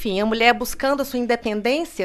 enfim, a mulher buscando a sua independência,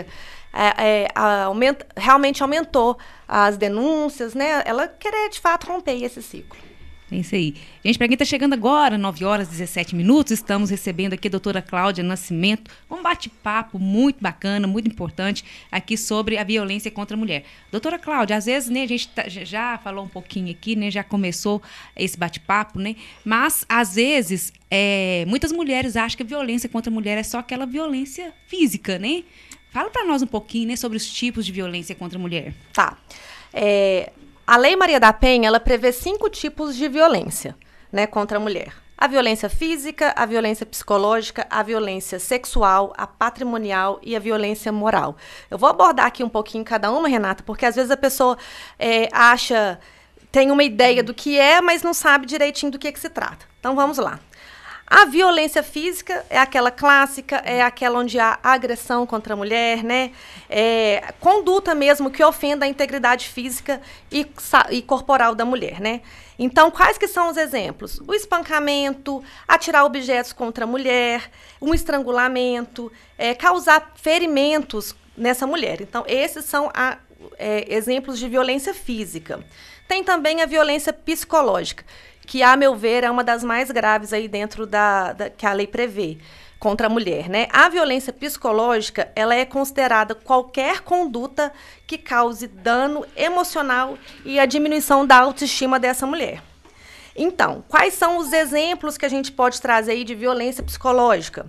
realmente aumentou as denúncias, né? Ela querer, de fato, romper esse ciclo. É isso aí. Gente, para quem está chegando agora, 9h17, estamos recebendo aqui a doutora Cláudia Nascimento, um bate-papo muito bacana, muito importante, aqui sobre a violência contra a mulher. Doutora Cláudia, às vezes, né, a gente já falou um pouquinho aqui, né, já começou esse bate-papo, né, mas, às vezes, muitas mulheres acham que a violência contra a mulher é só aquela violência física, né? Fala para nós um pouquinho, né, sobre os tipos de violência contra a mulher. Tá. A Lei Maria da Penha, ela prevê 5 tipos de violência, né, contra a mulher. A violência física, a violência psicológica, a violência sexual, a patrimonial e a violência moral. Eu vou abordar aqui um pouquinho cada uma, Renata, porque às vezes a pessoa tem uma ideia do que é, mas não sabe direitinho do que se trata. Então, vamos lá. A violência física é aquela clássica, é aquela onde há agressão contra a mulher, né? Conduta mesmo que ofenda a integridade física e corporal da mulher, né? Então, quais que são os exemplos? O espancamento, atirar objetos contra a mulher, um estrangulamento, causar ferimentos nessa mulher. Então, esses são exemplos de violência física. Tem também a violência psicológica, que, a meu ver, é uma das mais graves aí dentro que a lei prevê contra a mulher, né? A violência psicológica, ela é considerada qualquer conduta que cause dano emocional e a diminuição da autoestima dessa mulher. Então, quais são os exemplos que a gente pode trazer aí de violência psicológica?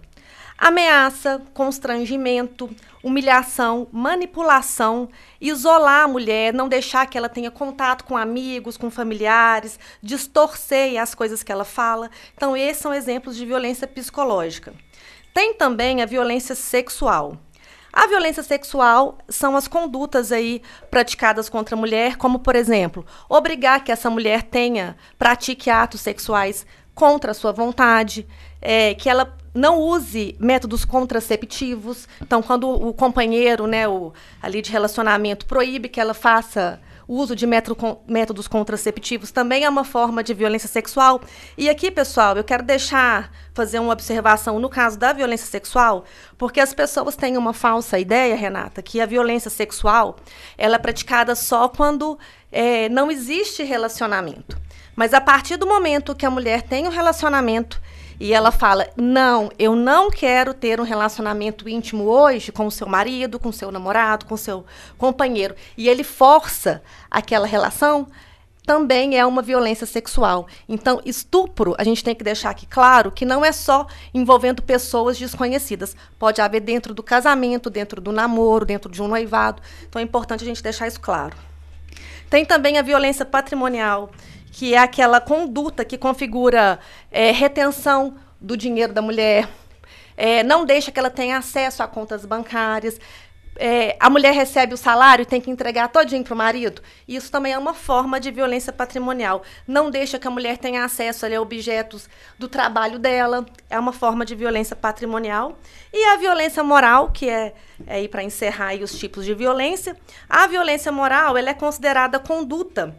Ameaça, constrangimento, humilhação, manipulação, isolar a mulher, não deixar que ela tenha contato com amigos, com familiares, distorcer as coisas que ela fala. Então, esses são exemplos de violência psicológica. Tem também a violência sexual. A violência sexual são as condutas aí praticadas contra a mulher, como, por exemplo, obrigar que essa mulher pratique atos sexuais contra a sua vontade, que ela não use métodos contraceptivos. Então, quando o companheiro, né, ali de relacionamento, proíbe que ela faça uso de métodos contraceptivos, também é uma forma de violência sexual. E aqui, pessoal, eu quero fazer uma observação no caso da violência sexual, porque as pessoas têm uma falsa ideia, Renata, que a violência sexual ela é praticada só quando não existe relacionamento. Mas a partir do momento que a mulher tem um relacionamento e ela fala, não, eu não quero ter um relacionamento íntimo hoje com o seu marido, com o seu namorado, com o seu companheiro, e ele força aquela relação, também é uma violência sexual. Então, estupro, a gente tem que deixar aqui claro que não é só envolvendo pessoas desconhecidas. Pode haver dentro do casamento, dentro do namoro, dentro de um noivado. Então, é importante a gente deixar isso claro. Tem também a violência patrimonial, que é aquela conduta que configura retenção do dinheiro da mulher, não deixa que ela tenha acesso a contas bancárias, a mulher recebe o salário e tem que entregar todinho para o marido. Isso também é uma forma de violência patrimonial. Não deixa que a mulher tenha acesso a objetos do trabalho dela, é uma forma de violência patrimonial. E a violência moral, que aí para encerrar aí os tipos de violência, a violência moral ela é considerada conduta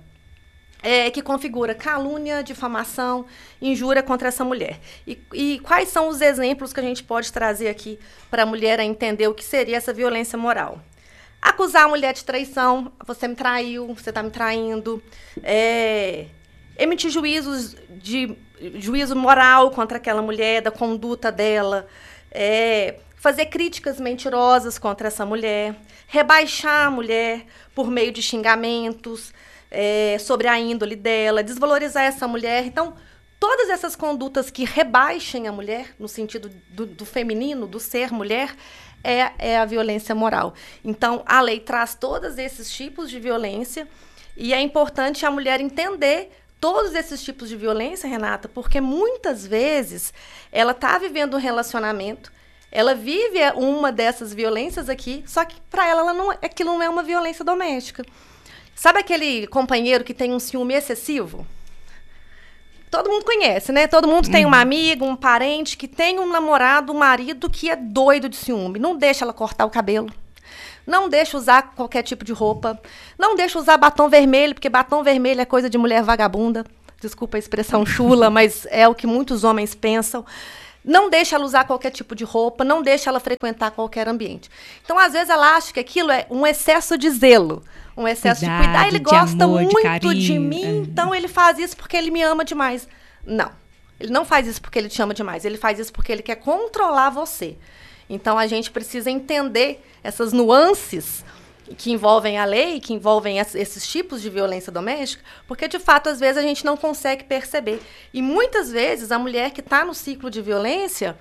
que configura calúnia, difamação, injúria contra essa mulher. E quais são os exemplos que a gente pode trazer aqui para a mulher entender o que seria essa violência moral? Acusar a mulher de traição, você me traiu, você está me traindo. Emitir juízo moral contra aquela mulher, da conduta dela. Fazer críticas mentirosas contra essa mulher. Rebaixar a mulher por meio de xingamentos, sobre a índole dela, desvalorizar essa mulher. Então, todas essas condutas que rebaixem a mulher, no sentido do feminino, do ser mulher, é a violência moral. Então, a lei traz todos esses tipos de violência e é importante a mulher entender todos esses tipos de violência, Renata, porque muitas vezes ela está vivendo um relacionamento, ela vive uma dessas violências aqui, só que para ela aquilo não é uma violência doméstica. Sabe aquele companheiro que tem um ciúme excessivo? Todo mundo conhece, né? Todo mundo tem uma amiga, um parente que tem um namorado, um marido que é doido de ciúme. Não deixa ela cortar o cabelo. Não deixa usar qualquer tipo de roupa. Não deixa usar batom vermelho, porque batom vermelho é coisa de mulher vagabunda. Desculpa a expressão chula, mas é o que muitos homens pensam. não deixa ela usar qualquer tipo de roupa, não deixa ela frequentar qualquer ambiente. Então, às vezes, ela acha que aquilo é um excesso de zelo, um excesso de cuidar. Ele gosta amor, muito de mim, então ele faz isso porque ele me ama demais. Não, ele não faz isso porque ele te ama demais, ele faz isso porque ele quer controlar você. Então, a gente precisa entender essas nuances que envolvem a lei, que envolvem esses tipos de violência doméstica, porque, de fato, às vezes a gente não consegue perceber. E, muitas vezes, a mulher que está no ciclo de violência,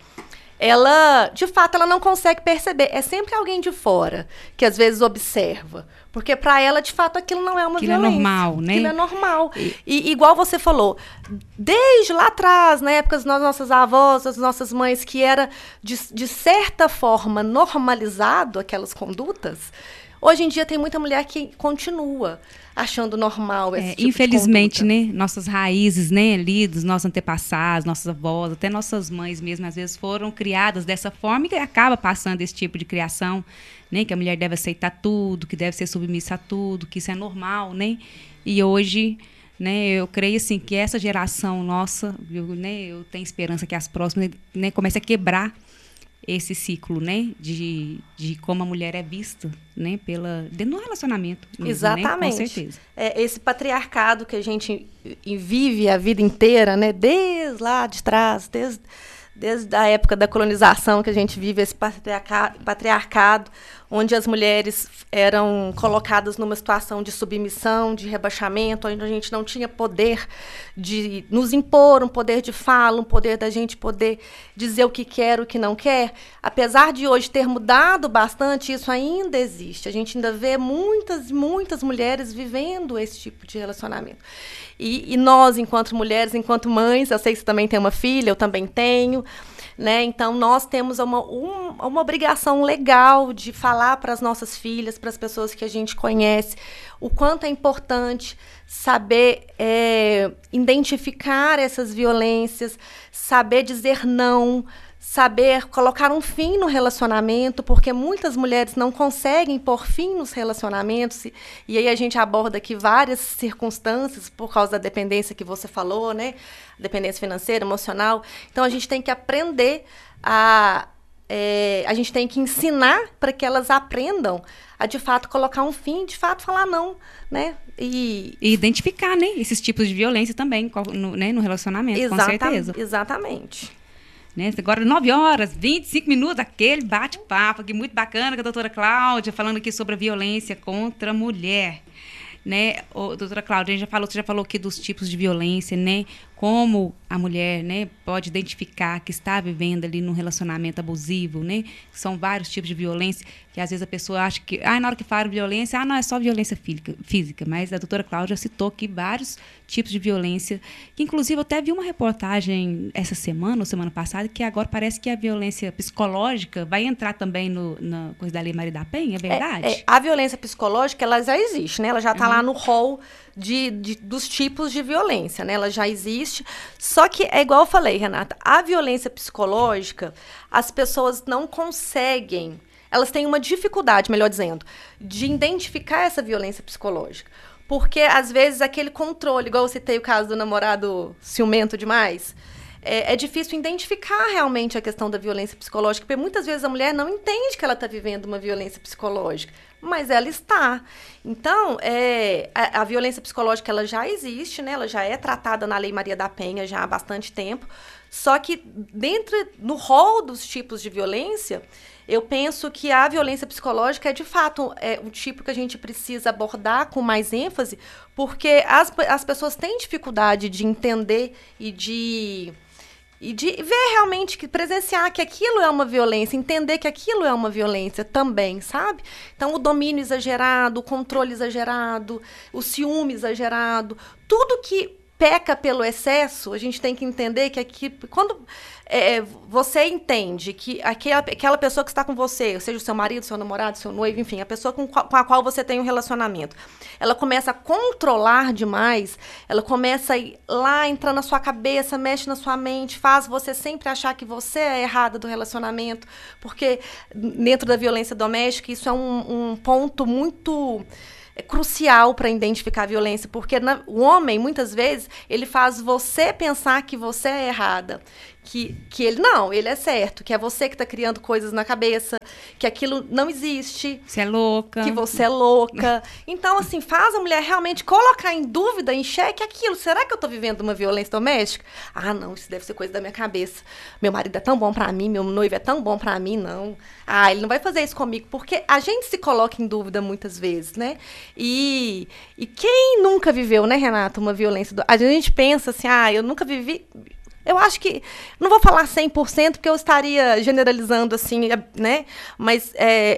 ela, de fato, ela não consegue perceber. É sempre alguém de fora que, às vezes, observa. Porque, para ela, de fato, aquilo não é uma violência. Aquilo é normal, né? Aquilo é normal. E, igual você falou, desde lá atrás, na época das nossas avós, das nossas mães, que era, de certa forma, normalizado aquelas condutas, hoje em dia tem muita mulher que continua achando normal esse tipo infelizmente, de conduta. né, nossas raízes, né, ali dos nossos antepassados, nossas avós, até nossas mães mesmo, às vezes foram criadas dessa forma e acaba passando esse tipo de criação, né, que a mulher deve aceitar tudo, que deve ser submissa a tudo, que isso é normal, né? E hoje, né, eu creio assim que essa geração nossa, eu tenho esperança que as próximas, né, comecem a quebrar esse ciclo, né, de como a mulher é vista, né, dentro do relacionamento mesmo, exatamente. Né, com certeza. Esse patriarcado que a gente vive a vida inteira, né, desde lá de trás, desde a época da colonização que a gente vive esse patriarcado, onde as mulheres eram colocadas numa situação de submissão, de rebaixamento, onde a gente não tinha poder de nos impor, um poder de fala, um poder da gente poder dizer o que quer, o que não quer. Apesar de hoje ter mudado bastante, isso ainda existe. A gente ainda vê muitas mulheres vivendo esse tipo de relacionamento. E nós, enquanto mulheres, enquanto mães, eu sei que você também tem uma filha, eu também tenho, né? Então, nós temos uma obrigação legal de falar para as nossas filhas, para as pessoas que a gente conhece, o quanto é importante saber identificar essas violências, saber dizer não, saber colocar um fim no relacionamento, porque muitas mulheres não conseguem pôr fim nos relacionamentos, e aí a gente aborda aqui várias circunstâncias por causa da dependência que você falou, né? Dependência financeira, emocional. Então, a gente tem que aprender a gente tem que ensinar para que elas aprendam a, de fato, colocar um fim, de fato, falar não, né? E identificar, né, esses tipos de violência também no relacionamento, com certeza. Exatamente. Né? Agora, 9h25, aquele bate-papo aqui muito bacana com a doutora Cláudia, falando aqui sobre a violência contra a mulher. Né? Doutora Cláudia, você já falou aqui dos tipos de violência, né? Como a mulher, né, pode identificar que está vivendo ali num relacionamento abusivo, né? São vários tipos de violência, que às vezes a pessoa acha que, na hora que fala violência, não, é só violência física, mas a doutora Cláudia citou aqui vários tipos de violência, que inclusive eu até vi uma reportagem essa semana, ou semana passada, que agora parece que a violência psicológica vai entrar também na coisa da Lei Maria da Penha, é verdade? A violência psicológica, ela já existe, né? Ela já está lá no rol dos tipos de violência, né? Ela já existe, só que é igual eu falei, Renata, a violência psicológica, as pessoas não conseguem, elas têm uma dificuldade, melhor dizendo, de identificar essa violência psicológica, porque às vezes aquele controle, igual eu citei o caso do namorado ciumento demais, é difícil identificar realmente a questão da violência psicológica, porque muitas vezes a mulher não entende que ela está vivendo uma violência psicológica, mas ela está. Então, a violência psicológica ela já existe, né? Ela já é tratada na Lei Maria da Penha já há bastante tempo, só que no rol dos tipos de violência, eu penso que a violência psicológica é, de fato, um tipo que a gente precisa abordar com mais ênfase, porque as pessoas têm dificuldade de entender e de ver realmente, presenciar que aquilo é uma violência, entender que aquilo é uma violência também, sabe? Então, o domínio exagerado, o controle exagerado, o ciúme exagerado, tudo que peca pelo excesso, a gente tem que entender que quando você entende que aquela pessoa que está com você, seja o seu marido, seu namorado, seu noivo, enfim, a pessoa com a qual você tem um relacionamento, ela começa a controlar demais, ela começa a ir lá, entrar na sua cabeça, mexe na sua mente, faz você sempre achar que você é errada do relacionamento, porque dentro da violência doméstica isso é um ponto muito crucial para identificar a violência, porque o homem, muitas vezes, ele faz você pensar que você é errada, que ele é certo, que é você que está criando coisas na cabeça, que aquilo não existe. Você é louca. Que você é louca. Então, assim, faz a mulher realmente colocar em dúvida, em xeque aquilo. Será que eu estou vivendo uma violência doméstica? Ah, não, isso deve ser coisa da minha cabeça. Meu marido é tão bom para mim, meu noivo é tão bom para mim, não. Ah, ele não vai fazer isso comigo, porque a gente se coloca em dúvida muitas vezes, né? E quem nunca viveu, né, Renata, uma violência doméstica? A gente pensa assim, eu nunca vivi. Eu acho que, não vou falar 100%, porque eu estaria generalizando assim, né? Mas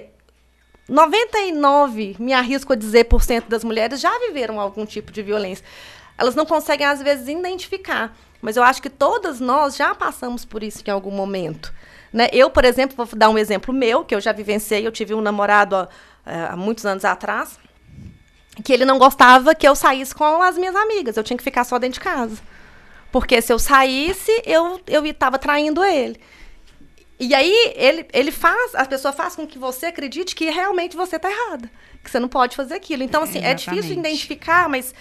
99, me arrisco a dizer, por cento das mulheres já viveram algum tipo de violência. Elas não conseguem, às vezes, identificar. Mas eu acho que todas nós já passamos por isso em algum momento. Né? Eu, por exemplo, vou dar um exemplo meu, que eu já vivenciei. Eu tive um namorado há muitos anos atrás, que ele não gostava que eu saísse com as minhas amigas. Eu tinha que ficar só dentro de casa. Porque se eu saísse, eu estava traindo ele. E aí, a pessoa faz com que você acredite que realmente você está errada. Que você não pode fazer aquilo. Então, assim, é difícil identificar, mas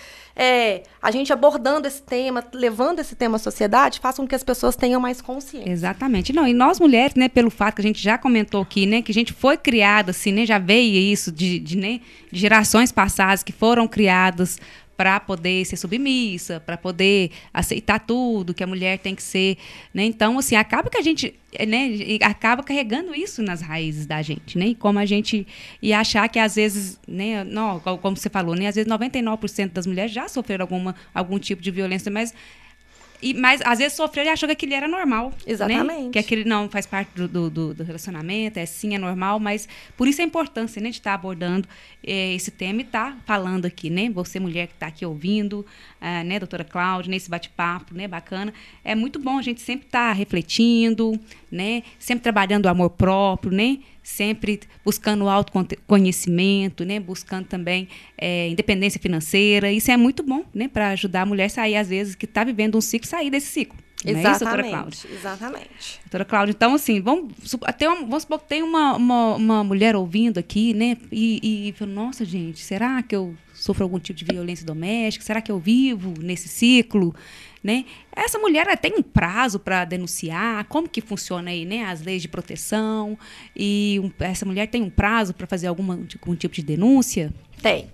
a gente abordando esse tema, levando esse tema à sociedade, faz com que as pessoas tenham mais consciência. Exatamente. Não, e nós mulheres, né, pelo fato que a gente já comentou aqui, né, que a gente foi criada, assim, né, já veio isso de gerações passadas que foram criadas para poder ser submissa, para poder aceitar tudo que a mulher tem que ser, né? Então, assim, acaba que a gente, né, acaba carregando isso nas raízes da gente, né? E como a gente ia achar que às vezes, né, não, como você falou, né, às vezes 99% das mulheres já sofreram algum tipo de violência, mas às vezes sofreu e achou que aquilo era normal. Exatamente. Né? Que aquilo não faz parte do relacionamento, sim, é normal, mas por isso a importância, né, de estar abordando esse tema e estar falando aqui, né? Você, mulher que está aqui ouvindo, né, doutora Cláudia, nesse bate-papo, né, bacana. É muito bom a gente sempre estar refletindo, né? Sempre trabalhando o amor próprio, né? Sempre buscando o autoconhecimento, né? Buscando também independência financeira. Isso é muito bom, né? Para ajudar a mulher a sair, às vezes, que está vivendo um ciclo, sair desse ciclo. Exatamente, não é isso, doutora Cláudia? Exatamente. Doutora Cláudia, então, assim, vamos supor que tem uma mulher ouvindo aqui, né? E fala, nossa, gente, será que eu sofro algum tipo de violência doméstica? Será que eu vivo nesse ciclo? Né? Essa mulher tem um prazo para denunciar? Como que funciona aí, né? As leis de proteção? E essa mulher tem um prazo para fazer algum tipo de denúncia? Tem.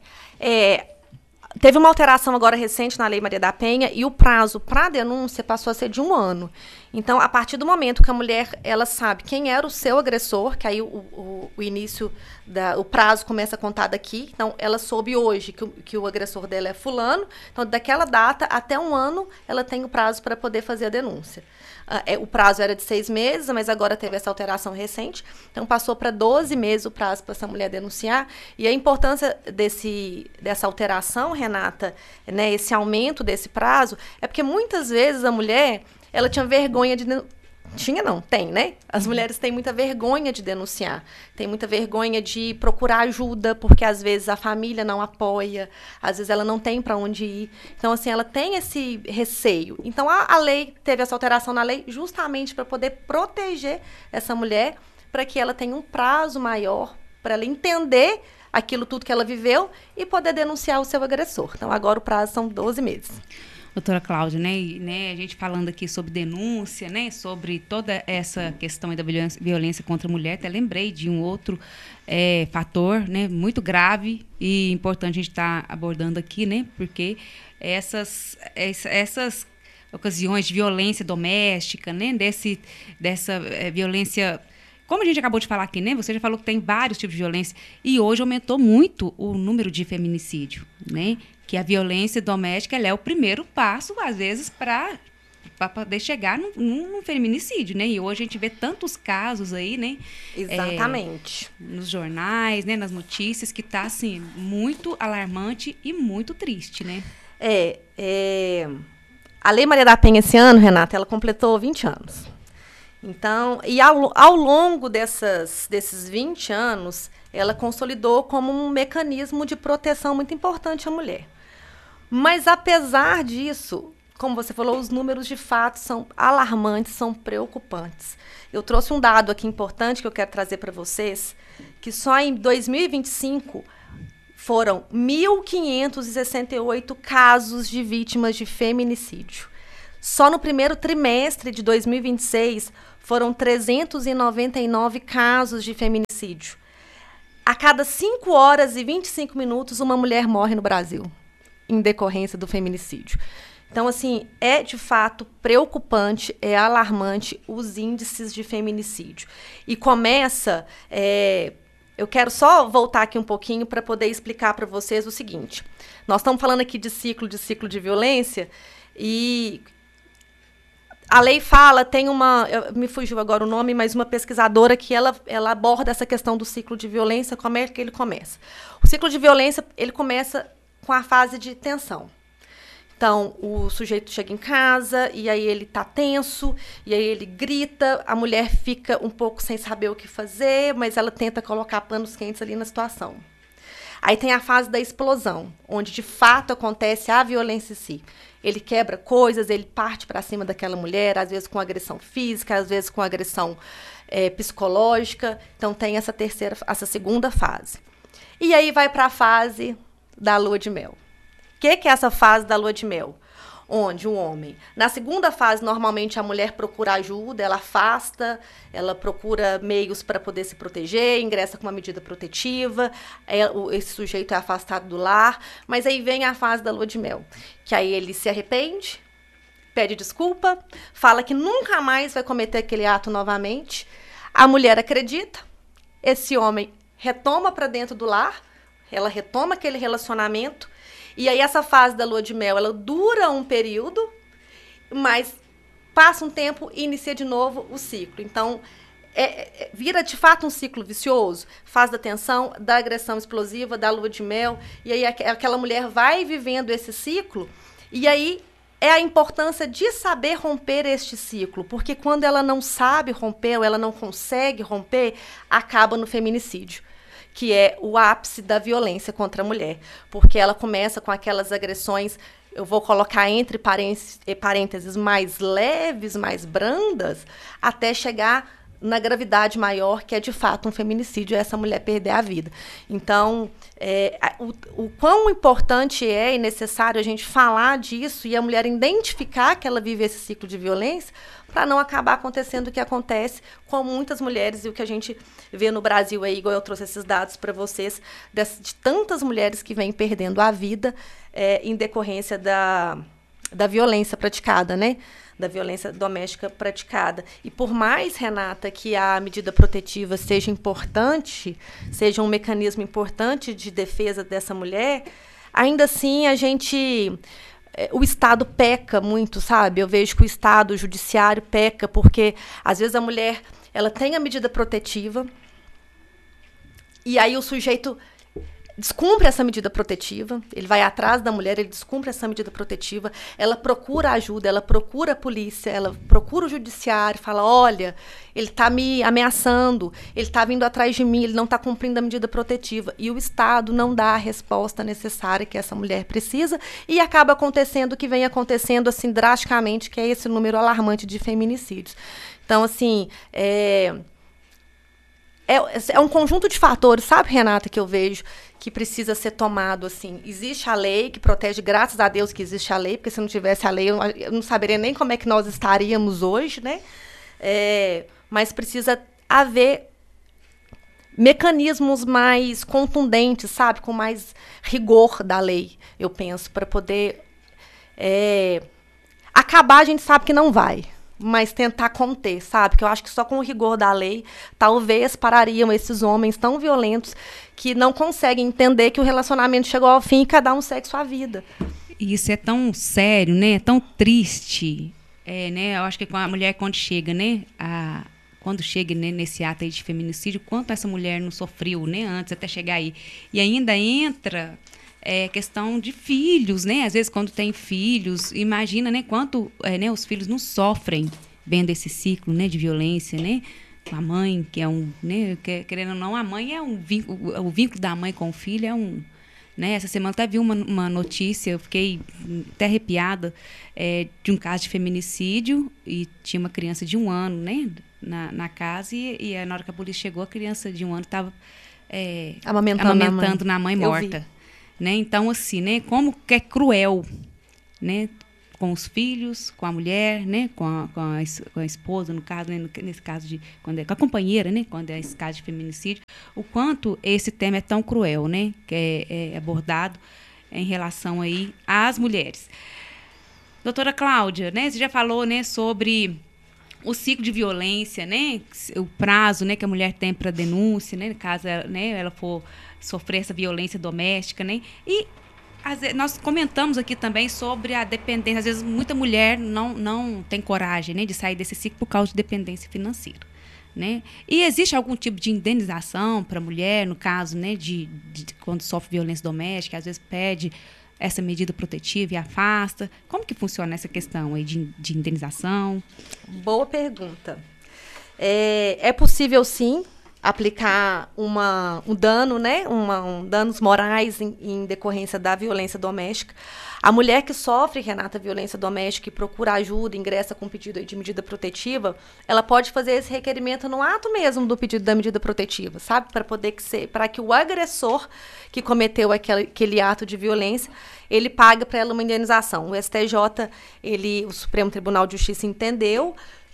Teve uma alteração agora recente na Lei Maria da Penha e o prazo para denúncia passou a ser de 1 ano. Então, a partir do momento que a mulher ela sabe quem era o seu agressor, que aí o início, o prazo começa a contar daqui. Então, ela soube hoje que o agressor dela é fulano. Então, daquela data até 1 ano, ela tem o prazo para poder fazer a denúncia. O prazo era de 6 meses, mas agora teve essa alteração recente. Então, passou para 12 meses o prazo para essa mulher denunciar. E a importância dessa alteração, Renata, né, esse aumento desse prazo, é porque muitas vezes a mulher ela tinha vergonha de tem, né? As mulheres têm muita vergonha de denunciar, tem muita vergonha de procurar ajuda, porque às vezes a família não apoia, às vezes ela não tem para onde ir. Então, assim, ela tem esse receio. Então, a lei teve essa alteração na lei justamente para poder proteger essa mulher, para que ela tenha um prazo maior, para ela entender aquilo tudo que ela viveu e poder denunciar o seu agressor. Então, agora o prazo são 12 meses. Doutora Cláudia, né, a gente falando aqui sobre denúncia, né, sobre toda essa questão da violência contra a mulher, até lembrei de um outro fator, né, muito grave e importante a gente estar abordando aqui, né, porque essas ocasiões de violência doméstica, né, dessa violência, como a gente acabou de falar aqui, né, você já falou que tem vários tipos de violência e hoje aumentou muito o número de feminicídio, né, que a violência doméstica ela é o primeiro passo, às vezes, para poder chegar num feminicídio, né? E hoje a gente vê tantos casos aí, né? Exatamente. Nos jornais, né? Nas notícias, que está, assim, muito alarmante e muito triste, né? A Lei Maria da Penha, esse ano, Renata, ela completou 20 anos. Então, e ao longo desses 20 anos, ela consolidou como um mecanismo de proteção muito importante à mulher. Mas, apesar disso, como você falou, os números de fato são alarmantes, são preocupantes. Eu trouxe um dado aqui importante que eu quero trazer para vocês, que só em 2025, foram 1.568 casos de vítimas de feminicídio. Só no primeiro trimestre de 2026, foram 399 casos de feminicídio. A cada 5 horas e 25 minutos, uma mulher morre no Brasil, em decorrência do feminicídio. Então, assim, é de fato preocupante, é alarmante os índices de feminicídio. E começa... eu quero só voltar aqui um pouquinho para poder explicar para vocês o seguinte. Nós estamos falando aqui de ciclo de violência e a lei fala, tem me fugiu agora o nome, mas uma pesquisadora que ela aborda essa questão do ciclo de violência, como é que ele começa. O ciclo de violência, ele começa com a fase de tensão. Então, o sujeito chega em casa e aí ele está tenso, e aí ele grita, a mulher fica um pouco sem saber o que fazer, mas ela tenta colocar panos quentes ali na situação. Aí tem a fase da explosão, onde de fato acontece a violência em si. Ele quebra coisas, ele parte para cima daquela mulher, às vezes com agressão física, às vezes com agressão psicológica. Então tem essa segunda fase. E aí vai para a fase da lua de mel. O que é essa fase da lua de mel? Onde o homem, na segunda fase, normalmente a mulher procura ajuda, ela afasta, ela procura meios para poder se proteger, ingressa com uma medida protetiva, esse sujeito é afastado do lar, mas aí vem a fase da lua de mel, que aí ele se arrepende, pede desculpa, fala que nunca mais vai cometer aquele ato novamente, a mulher acredita, esse homem retoma para dentro do lar, ela retoma aquele relacionamento. E aí essa fase da lua de mel, ela dura um período, mas passa um tempo e inicia de novo o ciclo. Então, vira de fato um ciclo vicioso. Fase da tensão, da agressão explosiva, da lua de mel. E aí aquela mulher vai vivendo esse ciclo. E aí é a importância de saber romper este ciclo. Porque quando ela não sabe romper, ou ela não consegue romper, acaba no feminicídio, que é o ápice da violência contra a mulher, porque ela começa com aquelas agressões, eu vou colocar entre parênteses, mais leves, mais brandas, até chegar na gravidade maior, que é de fato um feminicídio, é essa mulher perder a vida. Então, o quão importante é e necessário a gente falar disso e a mulher identificar que ela vive esse ciclo de violência, para não acabar acontecendo o que acontece com muitas mulheres e o que a gente vê no Brasil aí, igual eu trouxe esses dados para vocês, de tantas mulheres que vêm perdendo a vida em decorrência da violência praticada, né? Da violência doméstica praticada. E por mais, Renata, que a medida protetiva seja importante, seja um mecanismo importante de defesa dessa mulher, ainda assim o Estado peca muito, sabe? Eu vejo que o Estado, o judiciário peca, porque às vezes a mulher ela tem a medida protetiva e aí o sujeito descumpre essa medida protetiva, ele vai atrás da mulher, ele descumpre essa medida protetiva, ela procura ajuda, ela procura a polícia, ela procura o judiciário, fala, olha, ele está me ameaçando, ele está vindo atrás de mim, ele não está cumprindo a medida protetiva. E o Estado não dá a resposta necessária que essa mulher precisa e acaba acontecendo o que vem acontecendo assim drasticamente, que é esse número alarmante de feminicídios. Então, assim, é um conjunto de fatores, sabe, Renata, que eu vejo que precisa ser tomado, assim. Existe a lei que protege, graças a Deus que existe a lei, porque se não tivesse a lei, eu não saberia nem como é que nós estaríamos hoje, né? Mas precisa haver mecanismos mais contundentes, sabe? Com mais rigor da lei, eu penso, para poder acabar, a gente sabe que não vai, mas tentar conter, sabe? Que eu acho que só com o rigor da lei, talvez parariam esses homens tão violentos que não conseguem entender que o relacionamento chegou ao fim e cada um segue sua vida. Isso é tão sério, né? Tão triste, né? Eu acho que a mulher quando chega, né? Quando chega, né, nesse ato aí de feminicídio, quanto essa mulher não sofreu, né? Antes até chegar aí. E ainda entra questão de filhos, né? Às vezes quando tem filhos, imagina, né? Quanto né, os filhos não sofrem vendo esse ciclo, né, de violência, né? A mãe, que é né, querendo ou não, a mãe é o vínculo da mãe com o filho é né? Essa semana até vi uma notícia, eu fiquei até arrepiada, de um caso de feminicídio e tinha uma criança de 1 ano, né, na casa e na hora que a polícia chegou, a criança de 1 ano estava amamentando na mãe morta. Né? Então, assim, né? Como que é cruel, né? Com os filhos, com a mulher, né? Com a esposa, no caso, né? Nesse caso com a companheira, né? Quando é esse caso de feminicídio, o quanto esse tema é tão cruel, né? Que é abordado em relação aí às mulheres. Doutora Cláudia, né? Você já falou, né? Sobre o ciclo de violência, né? O prazo, né? Que a mulher tem para denúncia, né? Caso, né? Ela for sofrer essa violência doméstica, né? E nós comentamos aqui também sobre a dependência. Às vezes, muita mulher não tem coragem, né, de sair desse ciclo por causa de dependência financeira. Né? E existe algum tipo de indenização para a mulher, no caso, né, de quando sofre violência doméstica, às vezes pede essa medida protetiva e afasta? Como que funciona essa questão aí de indenização? Boa pergunta. É possível, sim, aplicar um dano, né? Danos morais em decorrência da violência doméstica. A mulher que sofre, Renata, violência doméstica e procura ajuda, ingressa com pedido de medida protetiva, ela pode fazer esse requerimento no ato mesmo do pedido da medida protetiva, sabe? Para que o agressor que cometeu aquele ato de violência, ele pague para ela uma indenização. O STJ, o Supremo Tribunal de Justiça, entendeu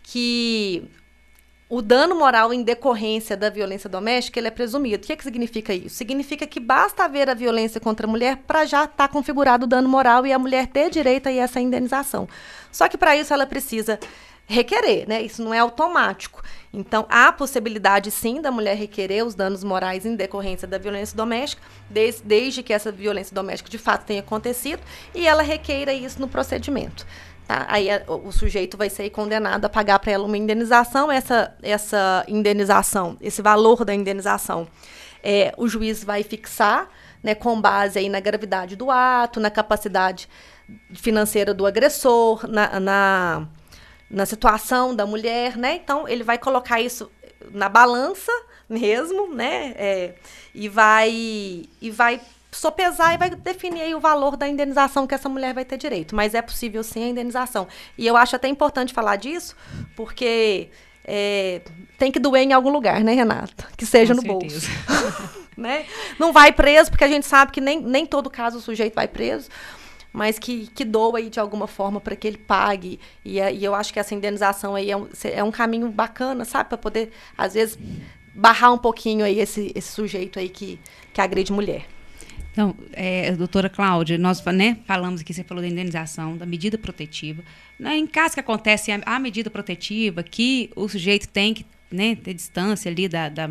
que o dano moral em decorrência da violência doméstica, ele é presumido. O que significa isso? Significa que basta haver a violência contra a mulher para já estar configurado o dano moral e a mulher ter direito a essa indenização. Só que para isso ela precisa requerer, né? Isso não é automático. Então, há possibilidade, sim, da mulher requerer os danos morais em decorrência da violência doméstica, desde que essa violência doméstica de fato tenha acontecido, e ela requeira isso no procedimento. Tá? Aí o sujeito vai ser condenado a pagar para ela uma indenização. Essa indenização, esse valor da indenização, o juiz vai fixar, né, com base aí na gravidade do ato, na capacidade financeira do agressor, na situação da mulher, né? Então, ele vai colocar isso na balança mesmo, né? E vai sopesar e vai definir aí o valor da indenização que essa mulher vai ter direito. Mas é possível, sim, a indenização. E eu acho até importante falar disso, porque tem que doer em algum lugar, né, Renata? Que seja no bolso. Né? Não vai preso, porque a gente sabe que nem todo caso o sujeito vai preso, mas que doa aí de alguma forma para que ele pague. E eu acho que essa indenização aí é um caminho bacana, sabe? Para poder, às vezes, barrar um pouquinho aí esse sujeito aí que agride mulher. Então, doutora Cláudia, nós, né, falamos aqui, você falou da indenização, da medida protetiva. Né, em caso que acontece a medida protetiva, que o sujeito tem que, né, ter distância ali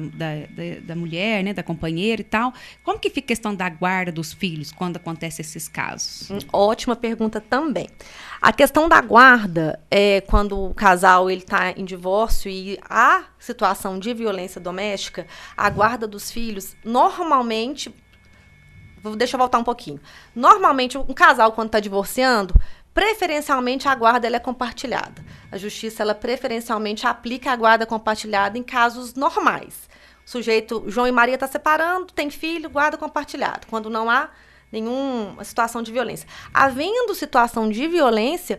da mulher, né, da companheira e tal, como que fica a questão da guarda dos filhos quando acontecem esses casos? Ótima pergunta também. A questão da guarda, quando o casal está em divórcio e há situação de violência doméstica, a guarda dos filhos, normalmente... Deixa eu voltar um pouquinho. Normalmente, um casal, quando está divorciando, preferencialmente a guarda ela é compartilhada. A justiça, ela preferencialmente aplica a guarda compartilhada em casos normais. O sujeito, João e Maria, está separando, tem filho, guarda compartilhada. Quando não há nenhuma situação de violência. Havendo situação de violência,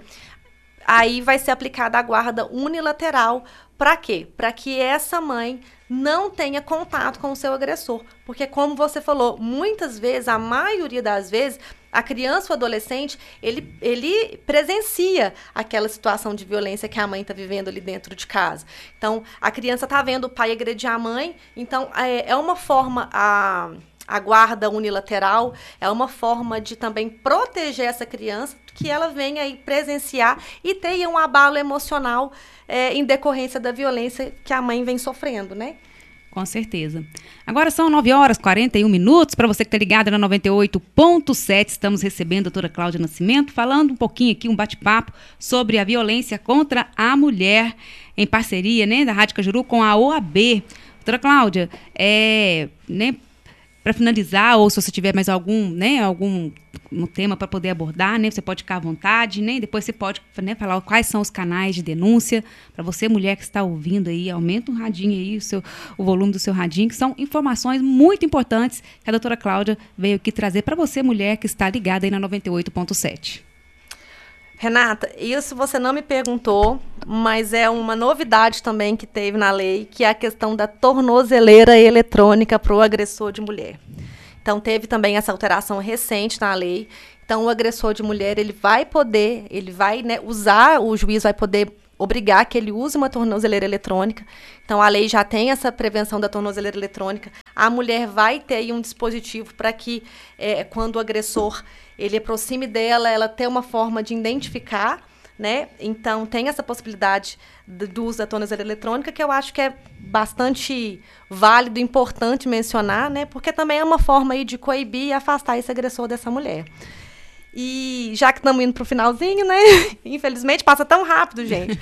aí vai ser aplicada a guarda unilateral. Para quê? Para que essa mãe não tenha contato com o seu agressor. Porque, como você falou, muitas vezes, a maioria das vezes, a criança ou adolescente, ele presencia aquela situação de violência que a mãe está vivendo ali dentro de casa. Então, a criança está vendo o pai agredir a mãe, então é uma forma... A guarda unilateral é uma forma de também proteger essa criança, que ela venha aí presenciar e tenha um abalo emocional em decorrência da violência que a mãe vem sofrendo, né? Com certeza. Agora são 9h41. Para você que está ligado na 98.7, estamos recebendo a doutora Cláudia Nascimento, falando um pouquinho aqui, um bate-papo sobre a violência contra a mulher, em parceria, né, da Rádio Cajuru com a OAB. Doutora Cláudia, né, para finalizar, ou se você tiver mais algum tema para poder abordar, né, você pode ficar à vontade, né, depois você pode, né, falar quais são os canais de denúncia. Para você, mulher que está ouvindo aí, aumenta um radinho aí, o volume do seu radinho, que são informações muito importantes que a doutora Cláudia veio aqui trazer para você, mulher que está ligada aí na 98.7. Renata, isso você não me perguntou, mas é uma novidade também que teve na lei, que é a questão da tornozeleira eletrônica para o agressor de mulher. Então, teve também essa alteração recente na lei. Então, o agressor de mulher, ele vai, né, usar, o juiz vai poder obrigar que ele use uma tornozeleira eletrônica. Então, a lei já tem essa prevenção da tornozeleira eletrônica. A mulher vai ter aí um dispositivo para que, quando o agressor ele aproxime dela, ela tenha uma forma de identificar, né? Então, tem essa possibilidade do uso da tornozeleira eletrônica, que eu acho que é bastante válido, importante mencionar, né? Porque também é uma forma aí de coibir e afastar esse agressor dessa mulher. E já que estamos indo para o finalzinho, né? Infelizmente passa tão rápido, gente.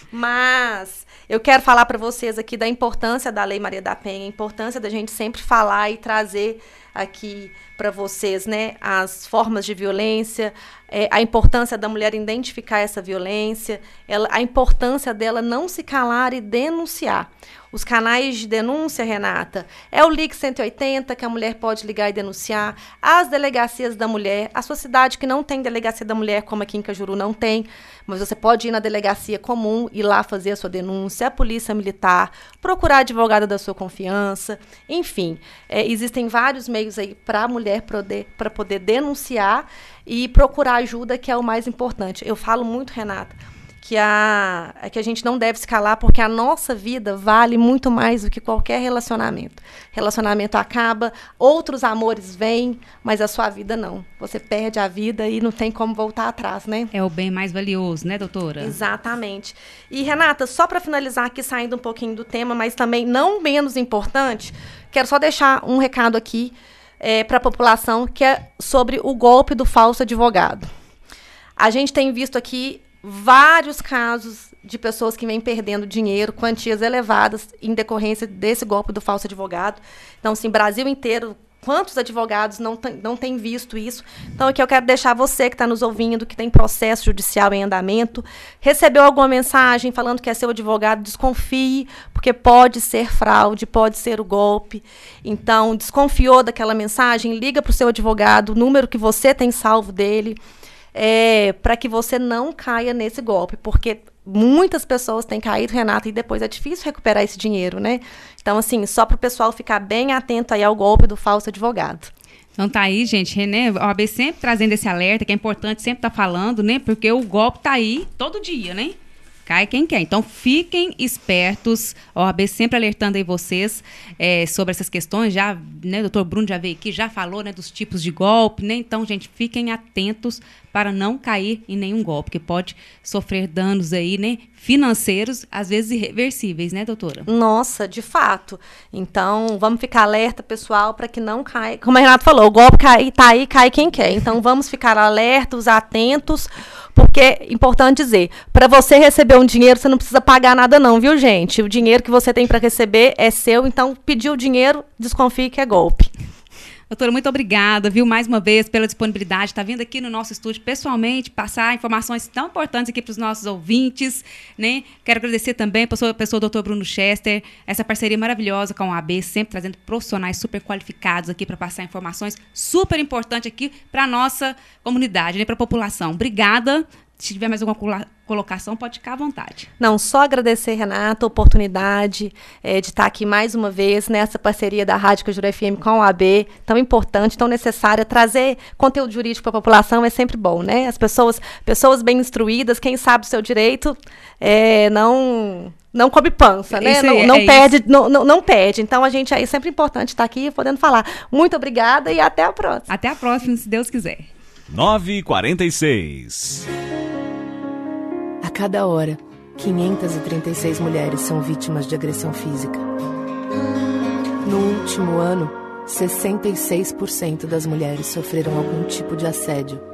Mas eu quero falar para vocês aqui da importância da Lei Maria da Penha, a importância da gente sempre falar e trazer aqui para vocês, né, as formas de violência, a importância da mulher identificar essa violência, a importância dela não se calar e denunciar. Os canais de denúncia, Renata, é o Ligue 180, que a mulher pode ligar e denunciar, as delegacias da mulher, a sua cidade que não tem delegacia da mulher, como aqui em Cajuru não tem, mas você pode ir na delegacia comum e lá fazer a sua denúncia, a polícia militar, procurar a advogada da sua confiança, enfim, existem vários meios aí para a mulher poder denunciar e procurar ajuda, que é o mais importante. Eu falo muito, Renata, que a gente não deve se calar, porque a nossa vida vale muito mais do que qualquer relacionamento. Relacionamento acaba, outros amores vêm, mas a sua vida não. Você perde a vida e não tem como voltar atrás, né? É o bem mais valioso, né, doutora? Exatamente. E, Renata, só para finalizar aqui, saindo um pouquinho do tema, mas também não menos importante, quero só deixar um recado aqui para a população, que é sobre o golpe do falso advogado. A gente tem visto aqui vários casos de pessoas que vêm perdendo dinheiro, quantias elevadas, em decorrência desse golpe do falso advogado. Então, assim, Brasil inteiro, quantos advogados não têm visto isso? Então, aqui eu quero deixar você que está nos ouvindo, que tem processo judicial em andamento, recebeu alguma mensagem falando que é seu advogado, desconfie, porque pode ser fraude, pode ser o golpe. Então, desconfiou daquela mensagem, liga para o seu advogado, o número que você tem salvo dele, para que você não caia nesse golpe, porque muitas pessoas têm caído, Renata, e depois é difícil recuperar esse dinheiro, né? Então, assim, só para o pessoal ficar bem atento aí ao golpe do falso advogado. Então tá aí, gente, René, a OAB sempre trazendo esse alerta, que é importante sempre estar falando, né? Porque o golpe tá aí todo dia, né? Cai quem quer. Então, fiquem espertos. A OAB sempre alertando aí vocês sobre essas questões. Já, né, o doutor Bruno já veio aqui, já falou, né, dos tipos de golpe, né? Então, gente, fiquem atentos para não cair em nenhum golpe, que pode sofrer danos aí, né, financeiros, às vezes irreversíveis, né, doutora? Nossa, de fato. Então, vamos ficar alerta, pessoal, para que não caia. Como a Renata falou, o golpe tá aí, cai quem quer. Então, vamos ficar alertos, atentos, porque é importante dizer, para você receber um dinheiro, você não precisa pagar nada não, viu, gente? O dinheiro que você tem para receber é seu, então pediu o dinheiro, desconfie que é golpe. Doutora, muito obrigada, viu, mais uma vez, pela disponibilidade, está vindo aqui no nosso estúdio pessoalmente, passar informações tão importantes aqui para os nossos ouvintes, né? Quero agradecer também a pessoa do doutor Bruno Chester, essa parceria maravilhosa com a OAB, sempre trazendo profissionais super qualificados aqui para passar informações super importantes aqui para a nossa comunidade, né, para a população. Obrigada. Se tiver mais alguma colocação, pode ficar à vontade. Não, só agradecer, Renata, a oportunidade de estar aqui mais uma vez nessa parceria da Rádio Cajuru FM com a OAB, tão importante, tão necessária. Trazer conteúdo jurídico para a população é sempre bom, né? As pessoas bem instruídas, quem sabe o seu direito, não come pança, né? Não perde. Então, a gente é sempre importante estar aqui podendo falar. Muito obrigada e até a próxima. Até a próxima, se Deus quiser. 9h46. A cada hora, 536 mulheres são vítimas de agressão física. No último ano, 66% das mulheres sofreram algum tipo de assédio.